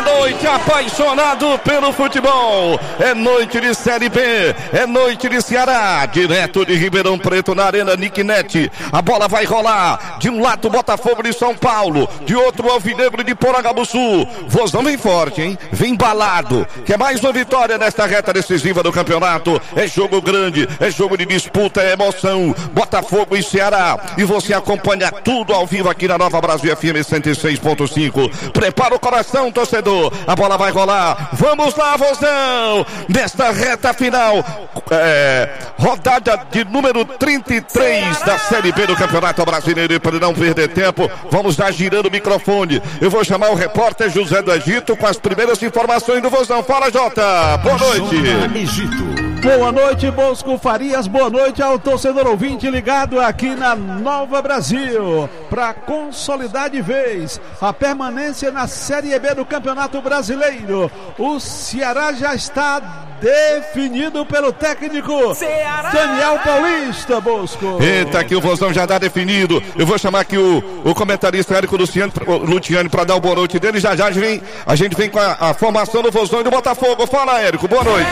Boa noite, apaixonado pelo futebol. É noite de Série B, é noite de Ceará, direto de Ribeirão Preto na Arena Nicknet. A bola vai rolar, de um lado Botafogo de São Paulo, de outro Alvinegro de Porangabuçu. Vozão vem forte, hein? Vem embalado. Quer mais uma vitória nesta reta decisiva do campeonato? É jogo grande, é jogo de disputa, é emoção. Botafogo e Ceará. E você acompanha tudo ao vivo aqui na Nova Brasil FM 106.5. Prepara o coração, torcedor. A bola vai rolar. Vamos lá, Vozão. Nesta reta final. Rodada de número 33 da Série B do Campeonato Brasileiro. E para não perder tempo, vamos já girando o microfone. Eu vou chamar o repórter José do Egito com as primeiras informações do Vozão. Fala, Jota. Boa noite. Boa noite, Bosco Farias. Boa noite ao torcedor ouvinte ligado aqui na Nova Brasil. Para consolidar de vez a permanência na Série B do Campeonato Brasileiro. O Ceará já está definido pelo técnico Ceará. Daniel Paulista, Bosco. Eita, aqui o Vozão já está definido. Eu vou chamar aqui o comentarista Érico Luciani para dar o boa noite dele. Já a gente vem com a formação do Vozão e do Botafogo. Fala, Érico, boa noite.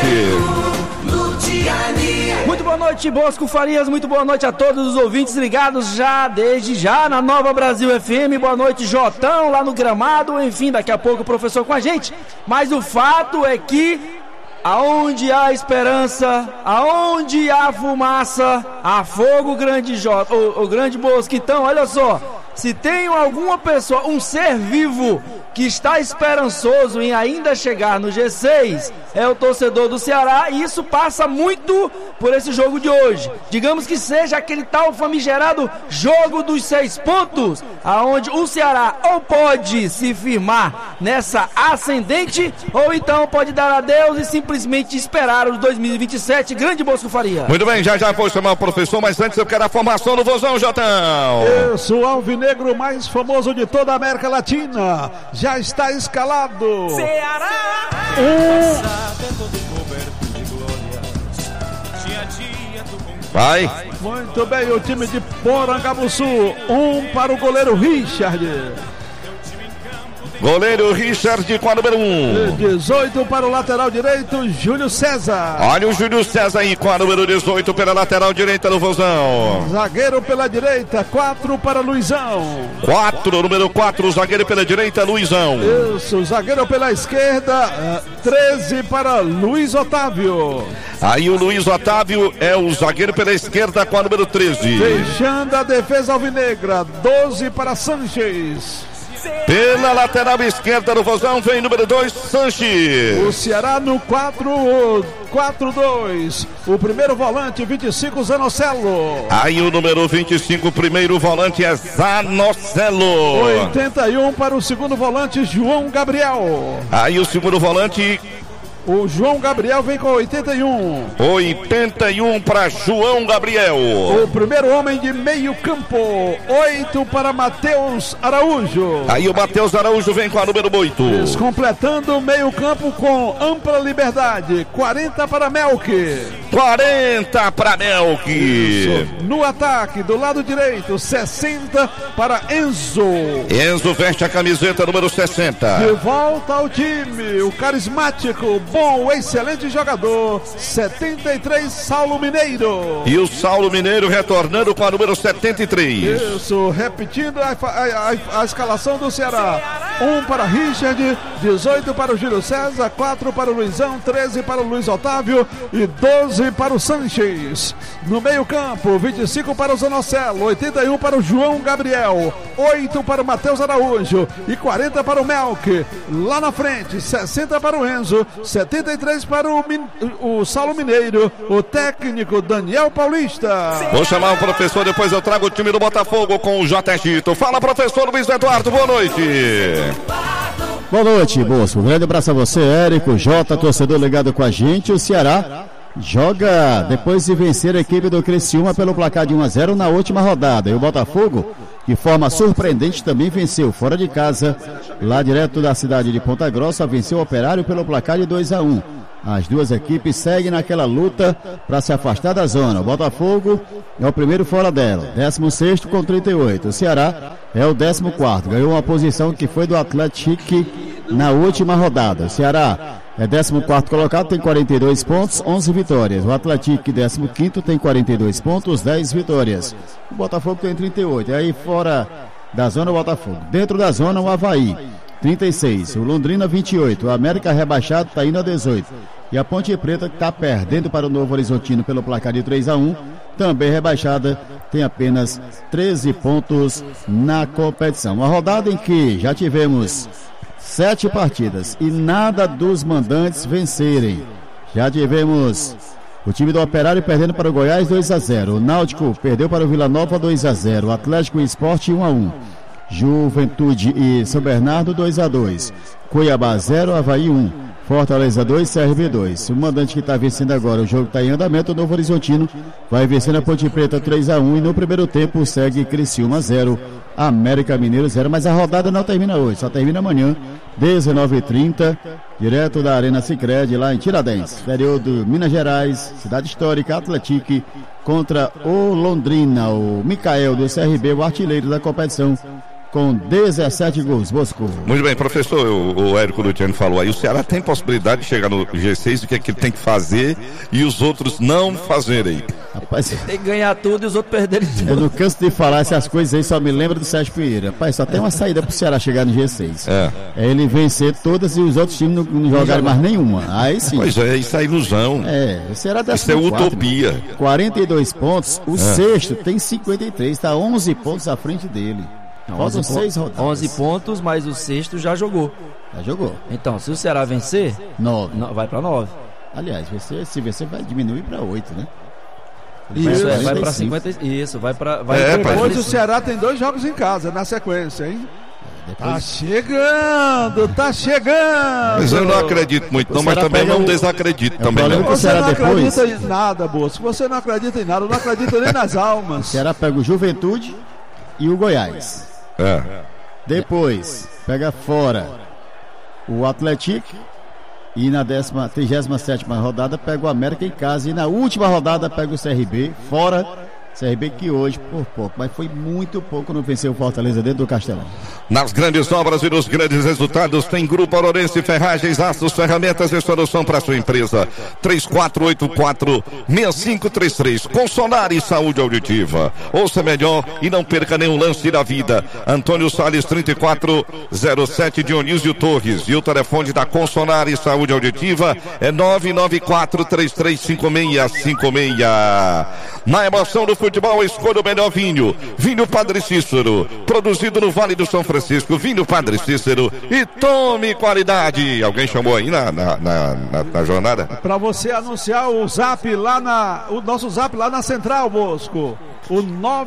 Muito boa noite, Bosco Farias, muito boa noite a todos os ouvintes ligados desde já na Nova Brasil FM. Boa noite, Jotão, lá no gramado. Enfim, daqui a pouco o professor com a gente. Mas o fato é que aonde há esperança, aonde há fumaça, há fogo, grande Jota, o grande Bosco. Então, olha só, se tem alguma pessoa, um ser vivo que está esperançoso em ainda chegar no G6, é o torcedor do Ceará, e isso passa muito por esse jogo de hoje. Digamos que seja aquele tal famigerado jogo dos 6 pontos, aonde o Ceará ou pode se firmar nessa ascendente, ou então pode dar adeus e simplesmente esperar os 2027. Grande Bosco Faria. Muito bem, já vou chamar o professor, mas antes eu quero a formação do Vozão, Jotão. Eu sou o alvinegro mais famoso de toda a América Latina. Já está escalado. Ceará. Vai. Muito bem, o time de Porangabuçu. Para o goleiro Richard. Goleiro Richard com a número 18 para o lateral direito, Júlio César. Olha o Júlio César aí com a número 18 pela lateral direita do Vozão. Zagueiro pela direita, 4 para Luizão. Número 4, zagueiro pela direita, Luizão. Isso, zagueiro pela esquerda, 13 para Luiz Otávio. Aí o Luiz Otávio é o zagueiro pela esquerda com a número 13. Fechando a defesa alvinegra, 12 para Sanches. Pela lateral esquerda do Vozão vem número 2, Sanches. O Ceará no 4-2. O primeiro volante, 25, Zanocelo. Aí o número 25, primeiro volante é Zanocelo. 81 para o segundo volante, João Gabriel. Aí o segundo volante... O João Gabriel vem com 81. 81 para João Gabriel. O primeiro homem de meio campo, 8 para Matheus Araújo. Aí o Matheus Araújo vem com a número 8. Completando o meio campo com ampla liberdade, 40 para Melk. 40 para Melk. Isso. No ataque, do lado direito, 60 para Enzo. Enzo veste a camiseta número 60. De volta ao time, o carismático, bom, excelente jogador, 73, Saulo Mineiro. E o Saulo Mineiro retornando com a número 73. Isso, repetindo a escalação do Ceará. 1 para Richard, 18 para o Júlio César, 4 para o Luizão, 13 para o Luiz Otávio e 12 para o Sanches. No meio campo, 25 para o Zanocelo, 81 para o João Gabriel, 8 para o Matheus Araújo e 40 para o Melk. Lá na frente, 60 para o Enzo, 73 para o Saulo Mineiro, o técnico Daniel Paulista. Vou chamar o professor, depois eu trago o time do Botafogo com o J. Egito. Fala, professor Luiz Eduardo, boa noite. Boa noite, Bosco. Um grande abraço a você, Érico, Jota, torcedor ligado com a gente. O Ceará joga depois de vencer a equipe do Criciúma pelo placar de 1-0 na última rodada. E o Botafogo, de forma surpreendente, também venceu fora de casa, lá direto da cidade de Ponta Grossa, venceu o Operário pelo placar de 2-1. As duas equipes seguem naquela luta para se afastar da zona. O Botafogo é o primeiro fora dela, 16º com 38. O Ceará é o 14º. Ganhou uma posição que foi do Atlético na última rodada. O Ceará é 14º colocado, tem 42 pontos, 11 vitórias. O Atlético, 15º, tem 42 pontos, 10 vitórias. O Botafogo tem 38. Aí fora da zona, o Botafogo. Dentro da zona, o Avaí, 36. O Londrina, 28. O América rebaixado está indo a 18. E a Ponte Preta, que está perdendo para o Novo Horizontino pelo placar de 3-1, também rebaixada, tem apenas 13 pontos na competição. Uma rodada em que já tivemos 7 partidas e nada dos mandantes vencerem. Já tivemos o time do Operário perdendo para o Goiás 2-0. O Náutico perdeu para o Vila Nova 2-0. O Atlético e Sport 1-1. Juventude e São Bernardo 2-2. Cuiabá 0, Avaí 1. Fortaleza 2, CRB 2. O mandante que está vencendo agora, o jogo está em andamento. O Novo Horizontino vai vencendo a Ponte Preta 3-1 e no primeiro tempo segue Criciúma 0, América Mineiro 0. Mas a rodada não termina hoje, só termina amanhã, 19h30, direto da Arena Sicredi, lá em Tiradentes. Período Minas Gerais, Cidade Histórica, Atlético contra o Londrina. O Micael do CRB, o artilheiro da competição, com 17 gols. Bosco. Muito bem, professor, o Érico Luciano falou aí, o Ceará tem possibilidade de chegar no G6, o que é que ele tem que fazer e os outros não fazerem. Rapaz, tem que ganhar tudo e os outros perderem tudo. Eu não canso de falar essas coisas aí, só me lembra do Sérgio Pinheiro. Rapaz, só tem uma saída pro Ceará chegar no G6. É ele vencer todas e os outros times não jogarem mais nenhuma. Aí sim. Pois é, isso é ilusão. O Ceará isso é utopia. 42 pontos, o sexto tem 53, está 11 pontos à frente dele. Faltam 6 rodadas. 11 pontos, mas o sexto já jogou. Já jogou. Então, se o Ceará vencer, 9. Vai para 9. Aliás, se vencer vai diminuir para 8, né? Isso, vai para 50. Isso, vai para. Depois o Ceará tem 2 jogos em casa, na sequência, hein? Tá chegando! Mas eu não acredito muito, não, mas também não desacredito também. Não. Você não acredita em nada, Bosco. Você não acredita em nada, eu não acredito nem nas almas. O Ceará pega o Juventude e o Goiás. Depois pega fora o Atlético e na 37ª rodada pega o América em casa e na última rodada pega o CRB fora. CRB que hoje, por pouco, mas foi muito pouco, não venceu o Fortaleza dentro do Castelão. Nas grandes obras e nos grandes resultados tem Grupo Aurorense Ferragens, Aços, Ferramentas e Solução para sua empresa. 3484-6533. Consolar Saúde Auditiva. Ouça melhor e não perca nenhum lance da vida. Antônio Salles 3407, Dionísio Torres. E o telefone da Consolar Saúde Auditiva é 994-335656. Na emoção do futebol, escolha o melhor vinho. Vinho Padre Cícero, produzido no Vale do São Francisco. Vinho Padre Cícero e tome qualidade. Alguém chamou aí na jornada? Para você anunciar o zap lá o nosso zap lá na Central, Bosco. O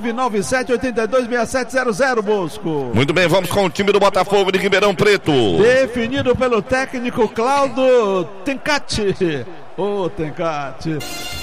997-826700, Bosco. Muito bem, vamos com o time do Botafogo de Ribeirão Preto. Definido pelo técnico Cláudio Tencati. Tencati.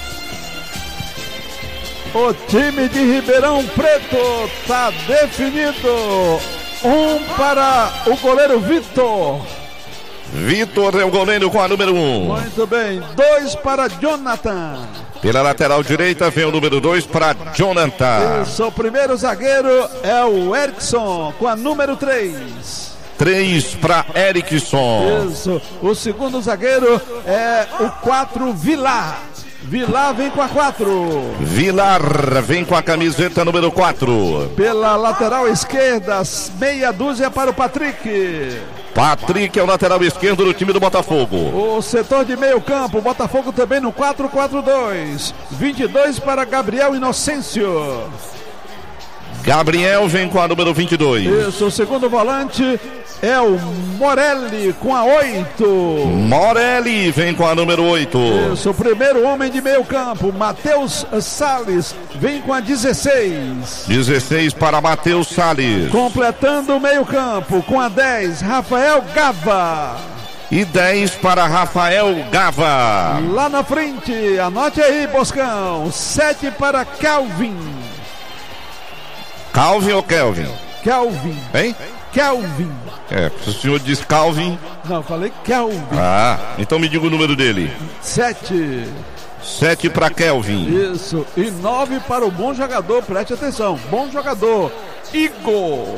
O time de Ribeirão Preto está definido. 1 para o goleiro Vitor. Vitor é o goleiro com a número 1. Muito bem. 2 para Jonathan. Pela lateral direita vem o número 2 para Jonathan. Isso, o primeiro zagueiro é o Erickson com a número 3. 3 para Erickson. Isso. O segundo zagueiro é o 4, Vilar. Vilar vem com a 4. Vilar vem com a camiseta número 4. Pela lateral esquerda, meia dúzia para o Patrick. Patrick é o lateral esquerdo do time do Botafogo. O setor de meio campo, Botafogo também no 4-4-2. 22 para Gabriel Inocêncio. Gabriel vem com a número 22. Isso, o segundo volante é o Morelli com a 8. Morelli vem com a número 8. Isso, o primeiro homem de meio campo, Matheus Salles, vem com a 16. 16 para Matheus Salles. Completando o meio campo com a 10, Rafael Gava. E 10 para Rafael Gava. Lá na frente, anote aí, Boscão, 7 para Calvin. Calvin ou Kelvin? Kelvin. Hein? Kelvin. O senhor diz Calvin. Não, falei Kelvin. Então me diga o número dele. 7. 7 para Kelvin. Isso. E 9 para o bom jogador, preste atenção. Bom jogador, Igor.